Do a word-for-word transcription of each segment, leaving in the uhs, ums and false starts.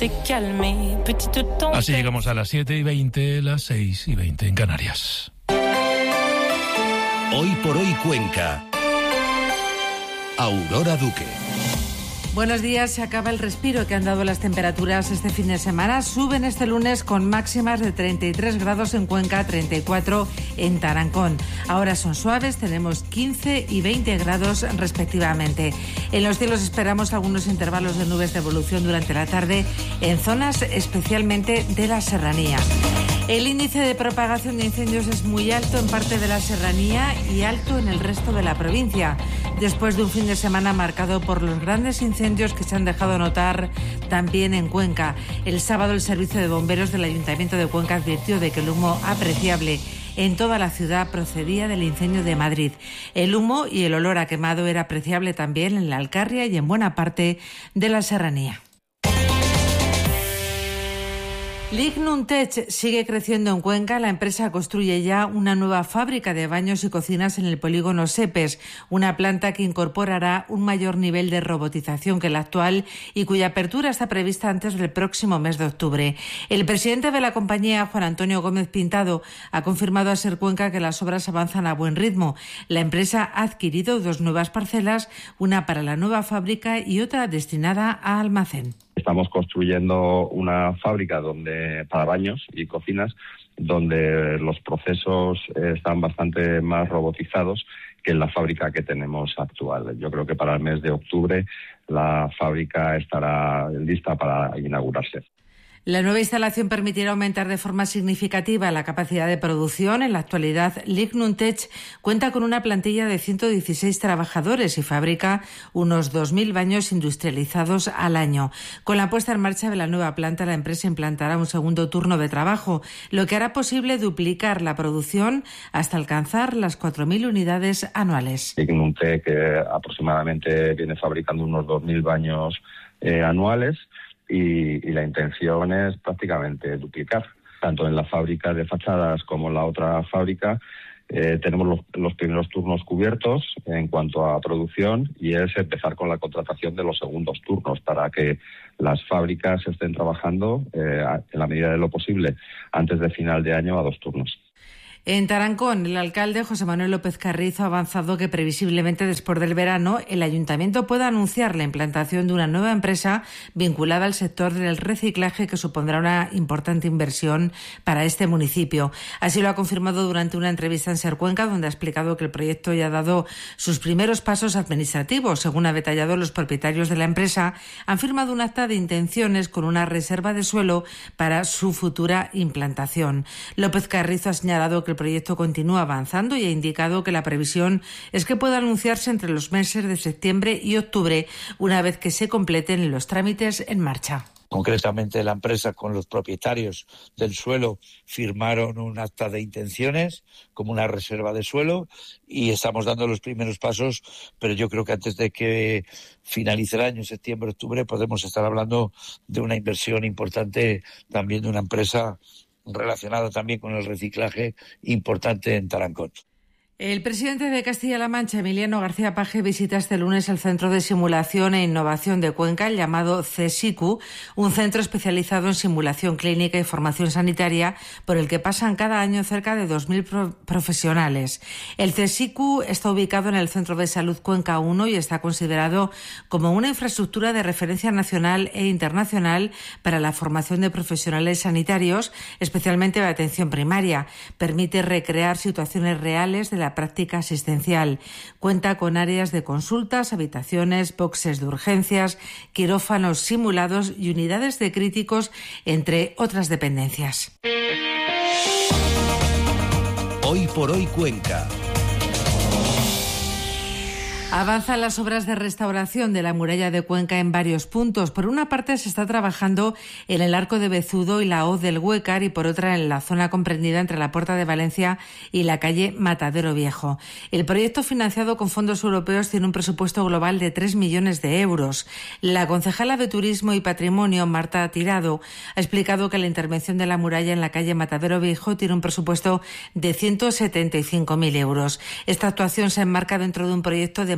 Así llegamos a las siete y veinte, las seis y veinte en Canarias. Hoy por hoy Cuenca. Aurora Duque. Buenos días, se acaba el respiro que han dado las temperaturas este fin de semana. Suben este lunes con máximas de treinta y tres grados en Cuenca, treinta y cuatro en Tarancón. Ahora son suaves, tenemos quince y veinte grados respectivamente. En los cielos esperamos algunos intervalos de nubes de evolución durante la tarde en zonas especialmente de la serranía. El índice de propagación de incendios es muy alto en parte de la serranía y alto en el resto de la provincia, después de un fin de semana marcado por los grandes incendios que se han dejado notar también en Cuenca. El sábado el Servicio de Bomberos del Ayuntamiento de Cuenca advirtió de que el humo apreciable en toda la ciudad procedía del incendio de Madrid. El humo y el olor a quemado era apreciable también en la Alcarria y en buena parte de la serranía. Lignum Tech sigue creciendo en Cuenca. La empresa construye ya una nueva fábrica de baños y cocinas en el polígono Sepes, una planta que incorporará un mayor nivel de robotización que la actual y cuya apertura está prevista antes del próximo mes de octubre. El presidente de la compañía, Juan Antonio Gómez Pintado, ha confirmado a Ser Cuenca que las obras avanzan a buen ritmo. La empresa ha adquirido dos nuevas parcelas, una para la nueva fábrica y otra destinada a almacén. Estamos construyendo una fábrica donde para baños y cocinas donde los procesos están bastante más robotizados que en la fábrica que tenemos actual. Yo creo que para el mes de octubre la fábrica estará lista para inaugurarse. La nueva instalación permitirá aumentar de forma significativa la capacidad de producción. En la actualidad, Lignum Tech cuenta con una plantilla de ciento dieciséis trabajadores y fabrica unos dos mil baños industrializados al año. Con la puesta en marcha de la nueva planta, la empresa implantará un segundo turno de trabajo, lo que hará posible duplicar la producción hasta alcanzar las cuatro mil unidades anuales. Lignum Tech eh, aproximadamente viene fabricando unos dos mil baños eh, anuales. Y, y la intención es prácticamente duplicar. Tanto en la fábrica de fachadas como en la otra fábrica eh, tenemos los, los primeros turnos cubiertos en cuanto a producción y es empezar con la contratación de los segundos turnos para que las fábricas estén trabajando eh, en la medida de lo posible antes de final de año a dos turnos. En Tarancón, el alcalde José Manuel López Carrizo ha avanzado que previsiblemente después del verano el ayuntamiento pueda anunciar la implantación de una nueva empresa vinculada al sector del reciclaje que supondrá una importante inversión para este municipio. Así lo ha confirmado durante una entrevista en Ser Cuenca, donde ha explicado que el proyecto ya ha dado sus primeros pasos administrativos. Según ha detallado, los propietarios de la empresa han firmado un acta de intenciones con una reserva de suelo para su futura implantación. López Carrizo ha señalado que el proyecto continúa avanzando y ha indicado que la previsión es que pueda anunciarse entre los meses de septiembre y octubre, una vez que se completen los trámites en marcha. Concretamente, la empresa con los propietarios del suelo firmaron un acta de intenciones como una reserva de suelo y estamos dando los primeros pasos, pero yo creo que antes de que finalice el año, septiembre, octubre, podemos estar hablando de una inversión importante también de una empresa relacionada también con el reciclaje importante en Tarancón. El presidente de Castilla-La Mancha, Emiliano García Paje, visita este lunes el Centro de Simulación e Innovación de Cuenca, el llamado CSICU, un centro especializado en simulación clínica y formación sanitaria por el que pasan cada año cerca de dos mil pro- profesionales. El CSICU está ubicado en el Centro de Salud Cuenca uno y está considerado como una infraestructura de referencia nacional e internacional para la formación de profesionales sanitarios, especialmente de atención primaria. Permite recrear situaciones reales de la práctica asistencial. Cuenta con áreas de consultas, habitaciones, boxes de urgencias, quirófanos simulados y unidades de críticos, entre otras dependencias. Hoy por hoy Cuenca. Avanzan las obras de restauración de la muralla de Cuenca en varios puntos. Por una parte se está trabajando en el Arco de Bezudo y la Hoz del Huécar y por otra en la zona comprendida entre la Puerta de Valencia y la calle Matadero Viejo. El proyecto, financiado con fondos europeos, tiene un presupuesto global de tres millones de euros. La concejala de Turismo y Patrimonio, Marta Tirado, ha explicado que la intervención de la muralla en la calle Matadero Viejo tiene un presupuesto de ciento setenta y cinco mil euros. Esta actuación se enmarca dentro de un proyecto de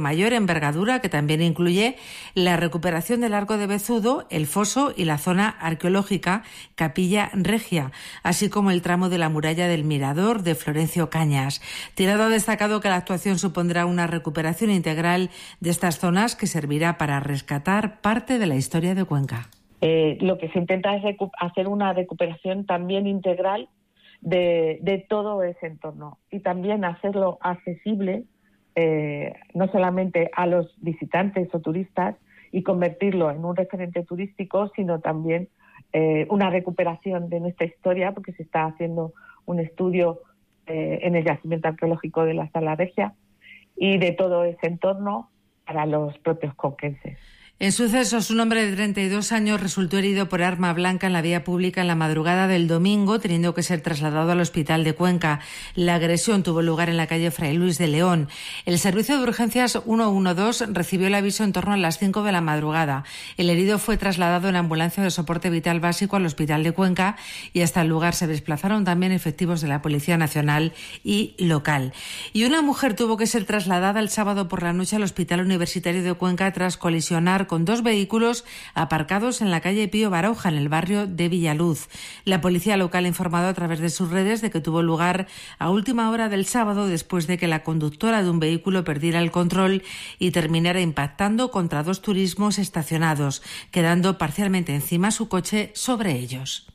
mayor envergadura que también incluye la recuperación del Arco de Bezudo, el foso y la zona arqueológica Capilla Regia, así como el tramo de la muralla del Mirador de Florencio Cañas. Tirado ha destacado que la actuación supondrá una recuperación integral de estas zonas que servirá para rescatar parte de la historia de Cuenca. Eh, lo que se intenta es recu- hacer una recuperación también integral de, de todo ese entorno y también hacerlo accesible eh, no solamente a los visitantes o turistas y convertirlo en un referente turístico, sino también eh, una recuperación de nuestra historia, porque se está haciendo un estudio eh, en el yacimiento arqueológico de la Sala Regia y de todo ese entorno para los propios conquenses. En sucesos, un hombre de treinta y dos años resultó herido por arma blanca en la vía pública en la madrugada del domingo, teniendo que ser trasladado al hospital de Cuenca. La agresión tuvo lugar en la calle Fray Luis de León. El servicio de urgencias ciento doce recibió el aviso en torno a las cinco de la madrugada. El herido fue trasladado en ambulancia de soporte vital básico al hospital de Cuenca y hasta el lugar se desplazaron también efectivos de la Policía Nacional y local. Y una mujer tuvo que ser trasladada el sábado por la noche al Hospital Universitario de Cuenca tras colisionar con dos vehículos aparcados en la calle Pío Baroja, en el barrio de Villaluz. La policía local ha informado a través de sus redes de que tuvo lugar a última hora del sábado después de que la conductora de un vehículo perdiera el control y terminara impactando contra dos turismos estacionados, quedando parcialmente encima su coche sobre ellos.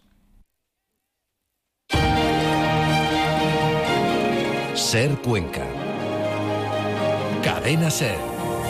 Ser Cuenca. Cadena Ser.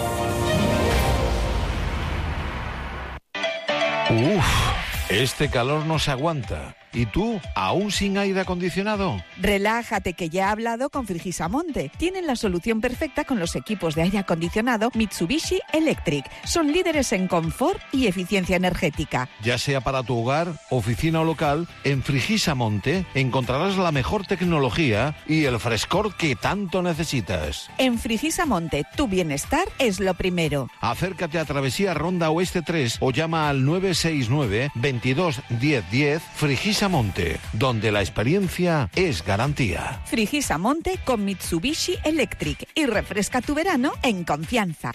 Uf, este calor no se aguanta. ¿Y tú, aún sin aire acondicionado? Relájate, que ya he hablado con Frigisamonte. Tienen la solución perfecta con los equipos de aire acondicionado Mitsubishi Electric. Son líderes en confort y eficiencia energética. Ya sea para tu hogar, oficina o local, en Frigisamonte encontrarás la mejor tecnología y el frescor que tanto necesitas. En Frigisamonte, tu bienestar es lo primero. Acércate a Travesía Ronda Oeste tres o llama al nueve seis nueve, veintidós, diez diez. Frigisamonte. Monte, donde la experiencia es garantía. Frigisamonte con Mitsubishi Electric y refresca tu verano en confianza.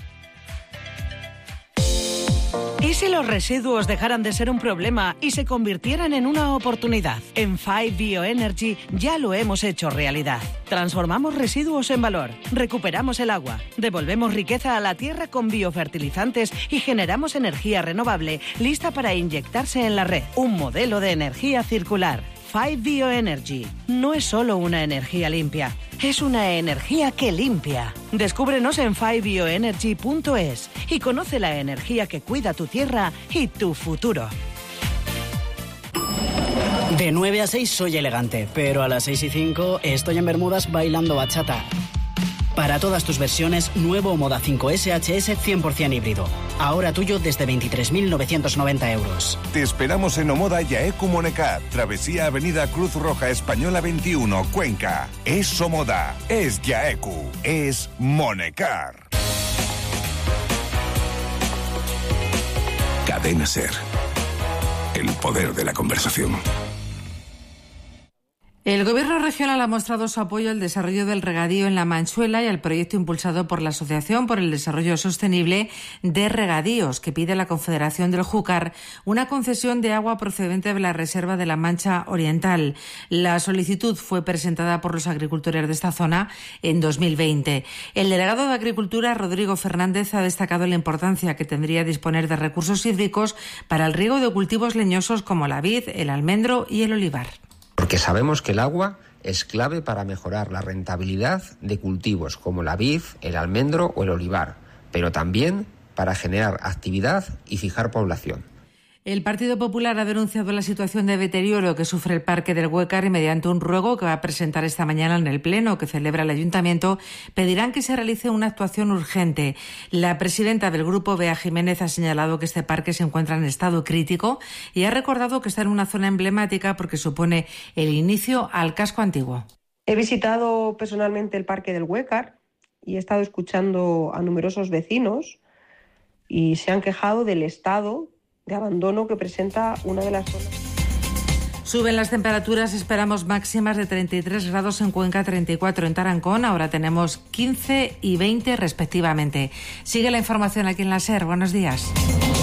¿Y si los residuos dejaran de ser un problema y se convirtieran en una oportunidad? En Five Bioenergy ya lo hemos hecho realidad. Transformamos residuos en valor, recuperamos el agua, devolvemos riqueza a la tierra con biofertilizantes y generamos energía renovable lista para inyectarse en la red. Un modelo de energía circular. Five Bioenergy no es solo una energía limpia, es una energía que limpia. Descúbrenos en five bioenergy punto es y conoce la energía que cuida tu tierra y tu futuro. De nueve a seis soy elegante, pero a las seis y cinco estoy en Bermudas bailando bachata. Para todas tus versiones, nuevo Moda cinco S H S cien por ciento híbrido. Ahora tuyo desde veintitrés mil novecientos noventa euros. Te esperamos en Omoda Yaecu Monecar, Travesía Avenida Cruz Roja Española veintiuno, Cuenca. Es Omoda, es Yaecu, es Monecar. Cadena Ser. El poder de la conversación. El Gobierno regional ha mostrado su apoyo al desarrollo del regadío en La Manchuela y al proyecto impulsado por la Asociación por el Desarrollo Sostenible de Regadíos, que pide a la Confederación del Júcar una concesión de agua procedente de la Reserva de la Mancha Oriental. La solicitud fue presentada por los agricultores de esta zona en dos mil veinte. El delegado de Agricultura, Rodrigo Fernández, ha destacado la importancia que tendría disponer de recursos hídricos para el riego de cultivos leñosos como la vid, el almendro y el olivar. Porque sabemos que el agua es clave para mejorar la rentabilidad de cultivos como la vid, el almendro o el olivar, pero también para generar actividad y fijar población. El Partido Popular ha denunciado la situación de deterioro que sufre el Parque del Güécar y mediante un ruego que va a presentar esta mañana en el Pleno que celebra el Ayuntamiento pedirán que se realice una actuación urgente. La presidenta del Grupo, Bea Jiménez, ha señalado que este parque se encuentra en estado crítico y ha recordado que está en una zona emblemática porque supone el inicio al casco antiguo. He visitado personalmente el Parque del Güécar y he estado escuchando a numerosos vecinos y se han quejado del estado de abandono que presenta una de las zonas. Suben las temperaturas, esperamos máximas de treinta y tres grados en Cuenca, treinta y cuatro en Tarancón, ahora tenemos quince y veinte respectivamente. Sigue la información aquí en la SER, buenos días.